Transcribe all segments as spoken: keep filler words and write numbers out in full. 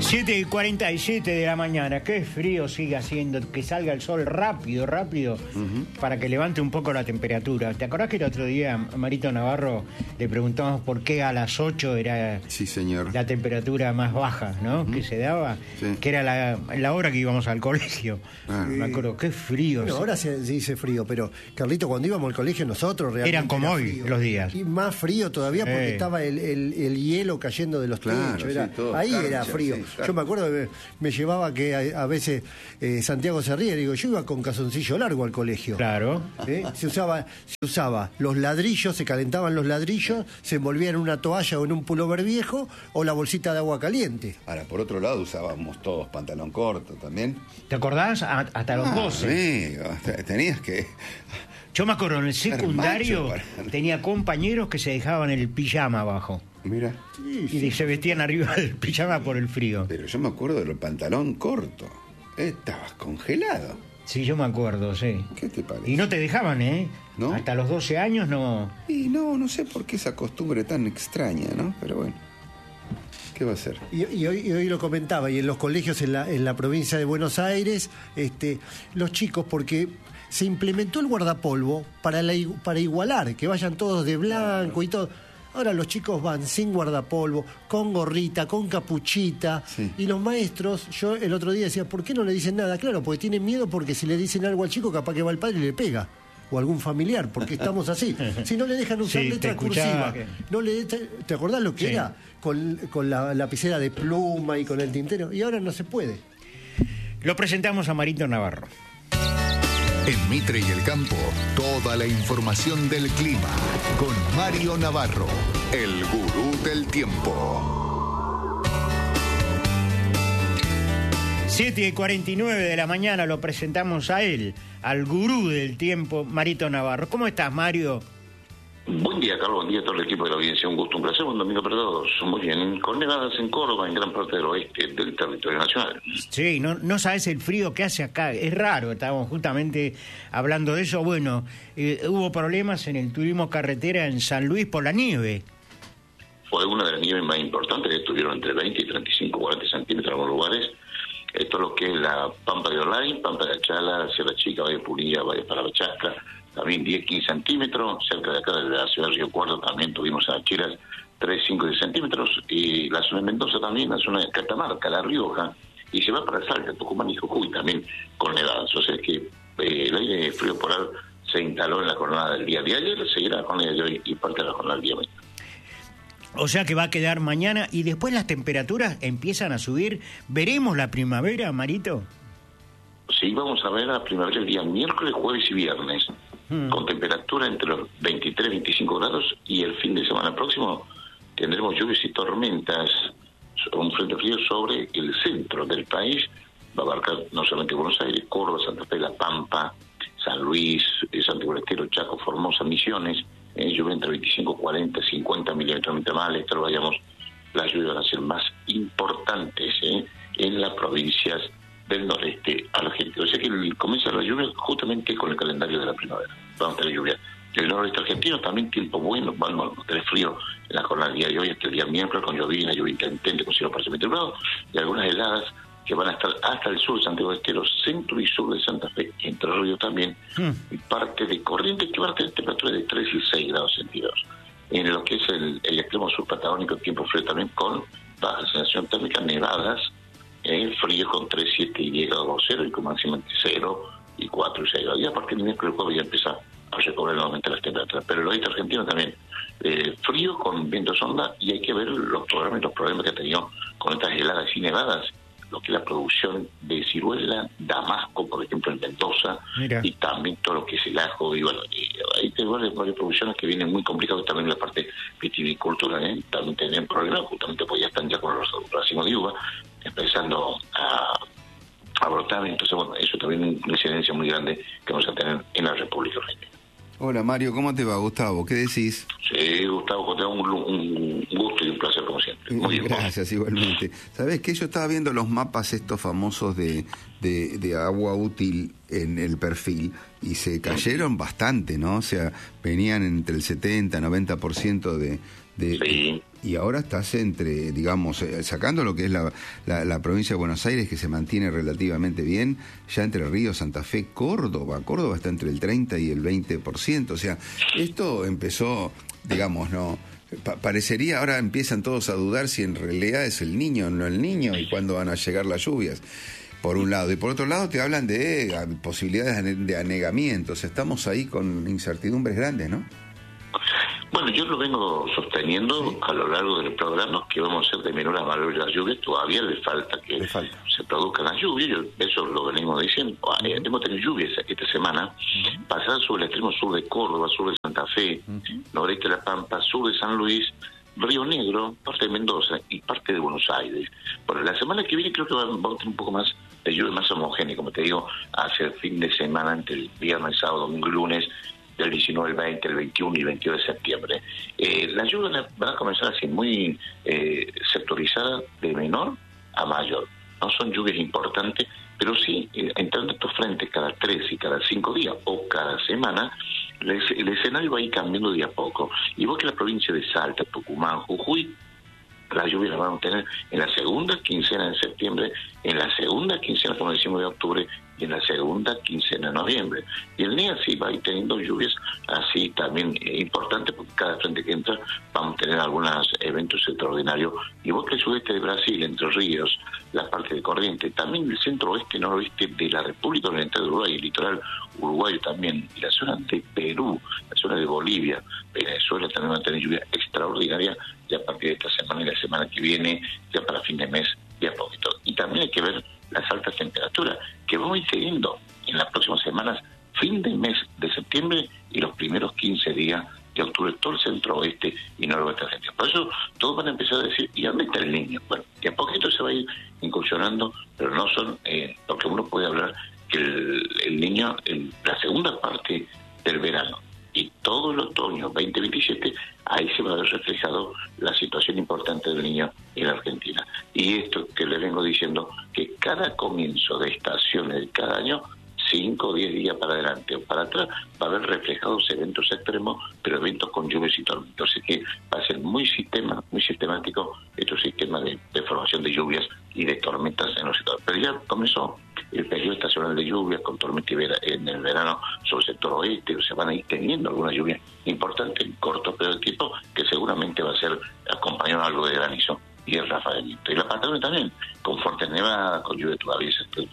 siete y cuarenta y siete de la mañana. Qué frío sigue haciendo. Que salga el sol rápido, rápido, uh-huh. para que levante un poco la temperatura. ¿Te acordás que el otro día a Marito Navarro le preguntamos por qué a las ocho era sí, señor. la temperatura más baja, ¿no? Uh-huh. Que se daba, sí. que era la, la hora que íbamos al colegio. Ah. Me acuerdo, qué frío. Bueno, ahora se dice frío, pero Carlito, cuando íbamos al colegio nosotros realmente eran como era hoy frío. Los días. Y más frío todavía porque eh. estaba el, el, el hielo cayendo de los claro, techos. Era, sí, todo, ahí cancha, era frío. Sí, claro. Yo me acuerdo que me, me llevaba que a, a veces eh, Santiago se ríe, digo, yo iba con calzoncillo largo al colegio. Claro. ¿Eh? Se usaba, se usaba los ladrillos, se calentaban los ladrillos, se envolvían en una toalla o en un pullover viejo o la bolsita de agua caliente. Ahora, por otro lado, usábamos todos pantalón corto también. ¿Te acordás? A, hasta los ah, doce. Amigo, tenías que... Yo me acuerdo, en el secundario para... tenía compañeros que se dejaban el pijama abajo. Mira. Sí, sí. Y se vestían arriba del pijama por el frío. Pero yo me acuerdo del pantalón corto. Estabas congelado. Sí, yo me acuerdo, sí. ¿Qué te parece? Y no te dejaban, ¿eh? ¿No? Hasta los doce años no... Y no, no sé por qué esa costumbre tan extraña, ¿no? Pero bueno, ¿qué va a ser? Y, y, hoy, y hoy lo comentaba, y en los colegios en la, en la provincia de Buenos Aires, este, los chicos, porque se implementó el guardapolvo para, la, para igualar, que vayan todos de blanco y todo. Ahora los chicos van sin guardapolvo, con gorrita, con capuchita, sí. Y los maestros, yo el otro día decía, ¿por qué no le dicen nada? Claro, porque tienen miedo, porque si le dicen algo al chico, capaz que va el padre y le pega. O algún familiar, porque estamos así. Si no le dejan usar sí, letra cursiva, que... no le te, ¿te acordás lo que sí. era? Con, con la lapicera de pluma y con el tintero, y ahora no se puede. Lo presentamos a Marito Navarro. En Mitre y el Campo, toda la información del clima con Mario Navarro, el gurú del tiempo. siete y cuarenta y nueve de la mañana lo presentamos a él, al gurú del tiempo, Marito Navarro. ¿Cómo estás, Mario? Buen día, Carlos. Buen día a todo el equipo de la audiencia. Un gusto, un placer. Buen domingo para todos. Muy bien. Con nevadas en Córdoba, en gran parte del oeste del territorio nacional. Sí, no, no sabes el frío que hace acá. Es raro. Estábamos justamente hablando de eso. Bueno, eh, hubo problemas en el turismo carretera en San Luis por la nieve. Fue una de las nieves más importantes. Estuvieron entre veinte y treinta y cinco, cuarenta centímetros en algunos lugares. Esto es lo que es la Pampa de Olay, Pampa de Achala, Sierra Chica, Valle Punilla, Valle Parabachasca. También diez a quince centímetros, cerca de acá de la ciudad de Río Cuarto también tuvimos a Cheras tres, cinco, diez centímetros, y la zona de Mendoza también, la zona de Catamarca, La Rioja, y se va para Salta, Tucumán y Jujuy también con nevadas. O sea que eh, el aire frío polar se instaló en la jornada del día de ayer, seguirá con el día de hoy y parte de la jornada del día de mañana. O sea que va a quedar mañana y después las temperaturas empiezan a subir. ¿Veremos la primavera, Marito? Sí, vamos a ver la primavera el día miércoles, jueves y viernes. Con temperatura entre los veintitrés y veinticinco grados, y el fin de semana próximo tendremos lluvias y tormentas, un frente frío sobre el centro del país. Va a abarcar no solamente Buenos Aires, Córdoba, Santa Fe, La Pampa, San Luis, Santiago del Estero, Chaco, Formosa, Misiones, eh, lluvia entre veinticinco, cuarenta, cincuenta milímetros, mientras más al este lo vayamos, las lluvias van a ser más importantes eh, en las provincias del noreste argentino. O sea que comienza la lluvia justamente con el calendario de la primavera. Vamos a tener lluvia. El noreste argentino también tiempo bueno, vamos a tener frío en la jornada del día de hoy, hasta el día miércoles, con llovina, lluvia intermitente, con cielo parcialmente nublado, y algunas heladas que van a estar hasta el sur de Santiago del Estero, centro y sur de Santa Fe, Entre Ríos también, mm. y parte de Corrientes, que van a tener temperaturas de tres y seis grados centígrados. En lo que es el, el extremo sur patagónico, tiempo frío también con baja sensación térmica, nevadas, eh, frío con tres, siete y diez grados bajo cero, y con máxima entre cero y cuatro y seis grados. Y a partir del miércoles jueves ya empieza a recobrar nuevamente las temperaturas. Pero el oeste argentino también, eh, frío con viento sonda, y hay que ver los problemas, los problemas que ha tenido con estas heladas y nevadas, lo que es la producción de ciruela, damasco, por ejemplo, en Mendoza. Mira. Y también todo lo que es el ajo, y bueno, y hay varias, varias producciones que vienen muy complicadas, también la parte vitivicultura, ¿eh? También tienen problemas, justamente pues ya están ya con los racimos de uva, empezando a, a brotar. Entonces, bueno, eso también es una incidencia muy grande que vamos a tener en la República Argentina. Hola Mario, ¿cómo te va, Gustavo? ¿Qué decís? Sí, Gustavo, te da un, un gusto y un placer como siempre. Muy bien. Gracias, igualmente. ¿Sabés qué? Yo estaba viendo los mapas estos famosos de, de, de agua útil en el perfil y se cayeron bastante, ¿no? O sea, venían entre el setenta, noventa por ciento de, De, Sí. Y ahora estás entre, digamos, eh, sacando lo que es la, la, la provincia de Buenos Aires, que se mantiene relativamente bien, ya entre Ríos, Santa Fe, Córdoba. Córdoba está entre el treinta y el veinte por ciento. O sea, esto empezó, digamos, no... Pa- parecería, ahora empiezan todos a dudar si en realidad es el niño o no el niño y cuándo van a llegar las lluvias, por un lado. Y por otro lado te hablan de eh, posibilidades de ane- de anegamiento. O sea, estamos ahí con incertidumbres grandes, ¿no? Bueno, yo lo vengo sosteniendo Sí. a lo largo del programa que vamos a hacer de menor a mayor las lluvias. Todavía le falta que Le falta. se produzcan las lluvias, yo, eso lo venimos diciendo. Ah, eh, hemos tenido lluvias esta semana, pasadas sobre el extremo sur de Córdoba, sur de Santa Fe, noreste de La Pampa, sur de San Luis, Río Negro, parte de Mendoza y parte de Buenos Aires. Bueno, la semana que viene creo que vamos a tener un poco más de lluvia más homogénea, como te digo, hacia el fin de semana, entre el viernes, sábado, domingo y lunes, del diecinueve, el veinte, el veintiuno y el veintidós de septiembre. Eh, las lluvias van a comenzar así muy eh, sectorizadas de menor a mayor. No son lluvias importantes, pero sí, eh, entrando estos frentes cada tres y cada cinco días o cada semana, el, el escenario va a ir cambiando de a poco. Igual que la provincia de Salta, Tucumán, Jujuy, las lluvias las vamos a tener en la segunda quincena de septiembre, en la segunda quincena, como decimos, de octubre, y en la segunda quincena de noviembre. Y el N E A sí va a ir teniendo lluvias así también eh, importantes, porque cada frente que entra vamos a tener algunos eventos extraordinarios. Igual que el sudeste de Brasil, Entre Ríos, la parte de Corrientes, también el centro oeste y noroeste de la República Oriental de Uruguay, el litoral uruguayo también, y la zona de Perú, la zona de Bolivia, Venezuela también va a tener lluvia extraordinaria ya a partir de esta semana y la semana que viene, ya para fin de mes, de a poquito. Y también hay que ver las altas temperaturas que vamos a ir teniendo en las próximas semanas, fin de mes de septiembre y los primeros quince días de octubre, todo el centro oeste y noroeste argentino. Por eso todos van a empezar a decir, ¿y dónde está el niño? Bueno, de a poquito se va a ir incursionando, pero no son, eh, porque uno puede hablar que el, el niño, en la segunda parte del verano y todo el otoño veinte veintisiete, ahí se va a ver reflejado la situación importante del niño en la Argentina. Y esto que les vengo diciendo, que cada comienzo de estaciones de cada año, cinco o diez días para adelante o para atrás, va a haber reflejados eventos extremos, pero eventos con lluvias y tormentas. Así que va a ser muy sistema, muy sistemático estos sistemas de, de formación de lluvias y de tormentas en los sectores. Pero ya comenzó el periodo estacional de lluvias con tormenta en el verano sobre el sector oeste, o sea, van a ir teniendo alguna lluvia importante en corto periodo de tiempo, que seguramente va a ser acompañado de algo de granizo y el rafaelito. Y la Patagonia también, con fuertes nevadas, con lluvia todavía,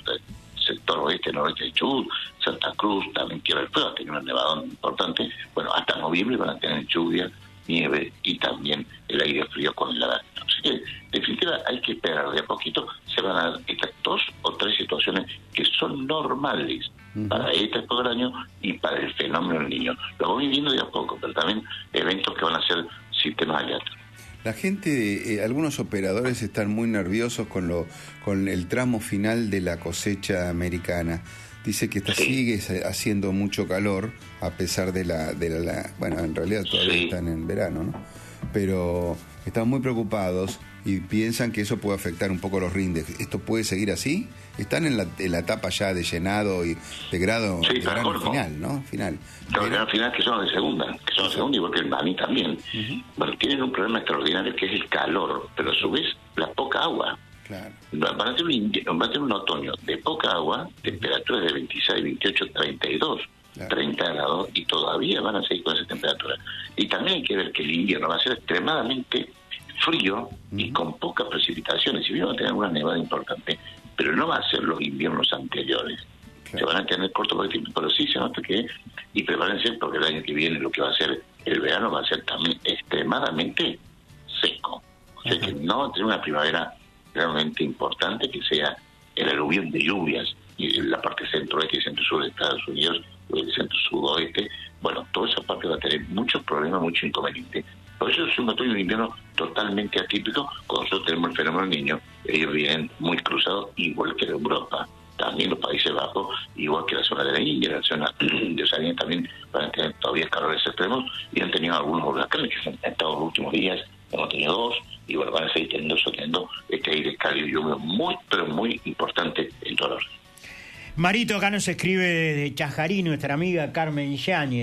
sector oeste, noroeste de Chubut, Santa Cruz, también Tierra del Fuego, ha tenido una nevada importante. Bueno, hasta noviembre van a tener lluvia, nieve y también el aire frío con el helada. Así que, en definitiva, hay que esperar de a poquito. Se van a dar estas dos o tres situaciones que son normales uh-huh. para esta época del año y para el fenómeno del niño. Lo vamos viendo de a poco, pero también eventos que van a ser sistemas aleatorios. La gente, eh, algunos operadores están muy nerviosos con lo con el tramo final de la cosecha americana. Dice que está, sigue haciendo mucho calor a pesar de la, de la, la bueno, en realidad todavía sí. están en verano, ¿no? Pero están muy preocupados y piensan que eso puede afectar un poco los rindes. ¿Esto puede seguir así? Están en la, en la etapa ya de llenado y de grado, sí, de grano corto. final, ¿no? Final. Los granos finales que son de segunda, que son de segunda, igual que el maní también. Uh-huh. Bueno, tienen un problema extraordinario que es el calor, pero a su vez la poca agua. Claro. Van a tener un invierno, van a tener un otoño de poca agua, temperaturas de veintiséis, veintiocho, treinta y dos, claro. treinta grados, y todavía van a seguir con esa temperatura. Y también hay que ver que el invierno va a ser extremadamente frío uh-huh. y con pocas precipitaciones. Si bien va a tener una nevada importante, pero no va a ser los inviernos anteriores. Claro. Se van a tener corto por el tiempo, pero sí se nota que, y prepárense porque el año que viene lo que va a ser el verano va a ser también extremadamente seco. O sea uh-huh. que no va a tener una primavera realmente importante que sea el aluvión de lluvias y la parte centro-oeste y centro-sur de Estados Unidos, o el centro-sudoeste. Bueno, toda esa parte va a tener muchos problemas, muchos inconvenientes. Por eso es un otoño y un invierno totalmente atípico. Cuando nosotros tenemos el fenómeno del niño, ellos vienen muy cruzados, igual que de Europa, también los Países Bajos, igual que la zona de la India, la zona de Oceanía también van a tener todavía calores extremos y han tenido algunos huracanes que han estado los últimos días, hemos tenido dos, y bueno, van a seguir teniendo, teniendo este aire cálido y húmedo muy, pero muy importante en toda la región. Marito, acá nos escribe desde Chajarí nuestra amiga Carmen Yáñez.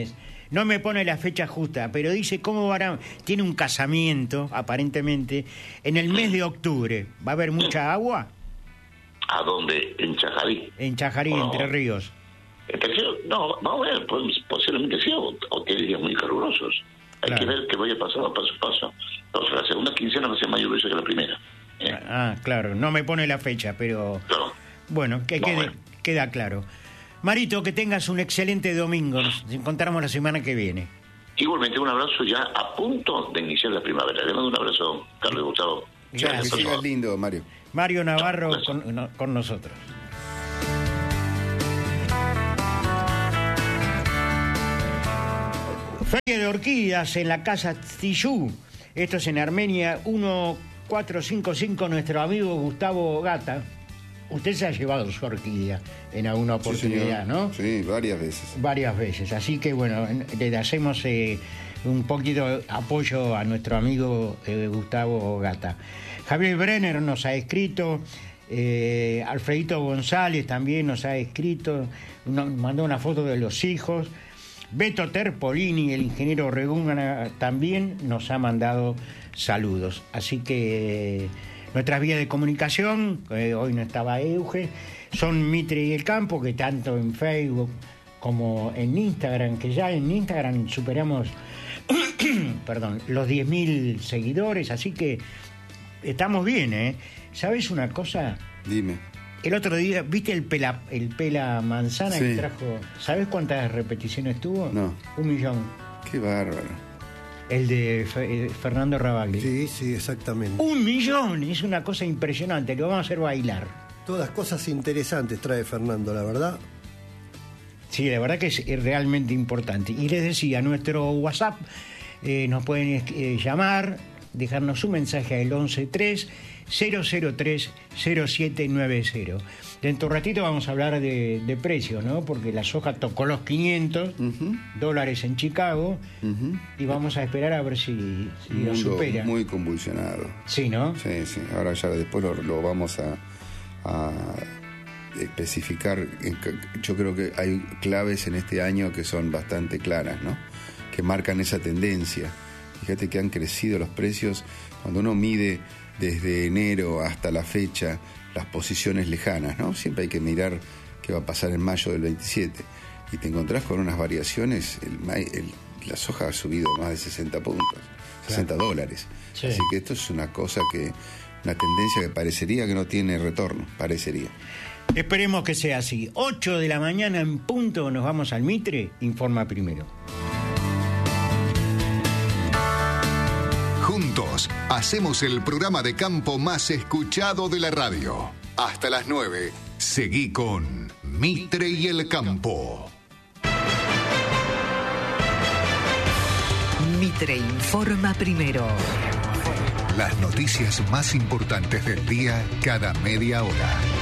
no me pone la fecha justa, pero dice cómo van a... Tiene un casamiento, aparentemente, en el mes de octubre. ¿Va a haber mucha agua? ¿A dónde? ¿En Chajarí? En Chajarí, No. Entre Ríos. ¿Entre Ríos? No, vamos a ver, pues, posiblemente sí, o, o que días muy calurosos. Hay Claro. que ver que vaya pasando paso a paso. Entonces, la segunda quincena va a ser más lluviosa que la primera. ¿eh? Ah, claro, no me pone la fecha, pero... Claro. Bueno, que No, quede, bueno. queda claro. Marito, que tengas un excelente domingo. Nos encontramos la semana que viene. Igualmente, un abrazo ya a punto de iniciar la primavera. Le mando un abrazo, Carlos y Gustavo. Gracias. Que sigas lindo, Mario. Mario Navarro Gracias. con, no- con nosotros. Feria de orquídeas en la casa Tillú. Esto es en Armenia, uno cuatro cinco cinco, nuestro amigo Gustavo Gata. Usted se ha llevado su orquídea en alguna Sí, oportunidad, señor. ¿no? Sí, varias veces. Varias veces. Así que, bueno, le hacemos eh, un poquito de apoyo a nuestro amigo eh, Gustavo Gata. Javier Brenner nos ha escrito, eh, Alfredito González también nos ha escrito, nos mandó una foto de los hijos. Beto Terpolini, el ingeniero Regúngana, también nos ha mandado saludos. Así que eh, nuestras vías de comunicación, eh, hoy no estaba Euge, son Mitre y el Campo, que tanto en Facebook como en Instagram, que ya en Instagram superamos perdón, los diez mil seguidores, así que estamos bien, ¿eh? ¿Sabes una cosa? Dime. El otro día, ¿viste el pela, el pela manzana Sí. que trajo? ¿Sabes cuántas repeticiones tuvo? No. Un millón. Qué bárbaro. El de Fe- eh, Fernando Rabagli. Sí, sí, exactamente. Un millón, es una cosa impresionante, lo vamos a hacer bailar. Todas cosas interesantes trae Fernando, la verdad. Sí, la verdad que es eh, realmente importante. Y les decía, nuestro WhatsApp eh, nos pueden eh, llamar, dejarnos un mensaje al once tres cero cero tres cero siete nueve cero. Dentro de un ratito vamos a hablar de, de precios, ¿no? Porque la soja tocó los quinientos Ujú. dólares en Chicago Ujú. y vamos a esperar a ver si, si Un lo mundo supera. muy convulsionado. Sí, ¿no? Sí, sí. Ahora ya después lo, lo vamos a, a especificar. En que- Yo creo que hay claves en este año que son bastante claras, ¿no? Que marcan esa tendencia. Fíjate que han crecido los precios cuando uno mide desde enero hasta la fecha las posiciones lejanas, ¿no? Siempre hay que mirar qué va a pasar en mayo del veintisiete. Y te encontrás con unas variaciones. El, ma- el- la soja ha subido más de sesenta puntos, sesenta dólares. Sí. Así que esto es una cosa que, una tendencia que parecería que no tiene retorno, parecería. Esperemos que sea así. ocho de la mañana en punto, nos vamos al Mitre, informa primero. Juntos hacemos el programa de campo más escuchado de la radio. Hasta las nueve, seguí con Mitre y el Campo. Mitre informa primero. Las noticias más importantes del día cada media hora.